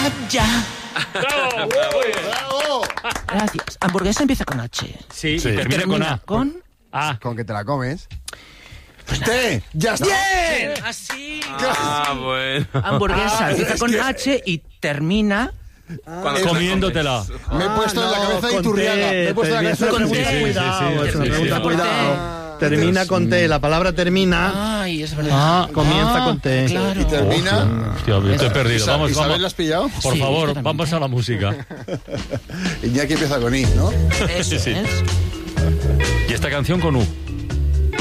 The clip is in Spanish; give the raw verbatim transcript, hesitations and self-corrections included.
ya. ¡Bravo! ¡Bravo! Gracias. Hamburguesa empieza con H. Sí, Sí. y termina con A. Con... A. Con que te la comes. ¡Te! ¡Ya está! ¡Bien! Así. Ah, bueno. Hamburguesa Ah, empieza es con que- H y termina... Cuando Comiéndotela. Me he puesto en la no, cabeza de con Iturriaga. T, Me he puesto en la es cabeza una de con pregunta, T. cuidado, Sí, sí, es una sí, pregunta, sí. cuidado. Termina con T, la palabra termina. Ay, es verdad. Ah, comienza con T. Claro. Y termina. Hostia, yo estoy perdido. Isa- Vamos, ¿Isabel vamos. lo has pillado? Por Sí, favor, totalmente. vamos a la música. Iñaki empieza con I, ¿no? Eso Sí, sí. es. Y esta canción con U.